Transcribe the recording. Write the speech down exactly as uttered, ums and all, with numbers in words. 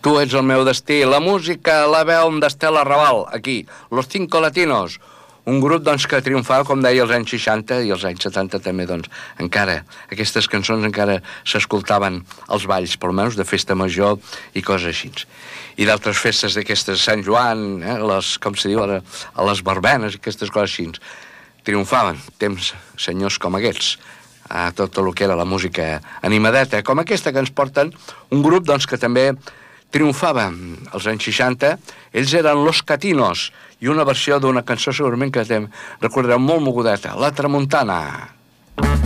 Tu ets el meu destí, la música, la veu d'Estela Raval, aquí, Los Cinco Latinos, un grup doncs, que triomfava, com deia, als anys seixanta i als anys setanta també, doncs, encara, aquestes cançons encara s'escoltaven als balls, per almenys de festa major i coses així. I d'altres festes d'aquestes, Sant Joan, eh, les, com se diu ara, a les verbenes i aquestes coses així, triomfaven, temps, senyors com aquests, a tot el que era la música animadeta, com aquesta que ens porten un grup doncs, que també triomfava als anys seixanta. Ells eren Los Catinos, i una versió d'una cançó segurament que recordareu molt mogudeta, La Tramuntana.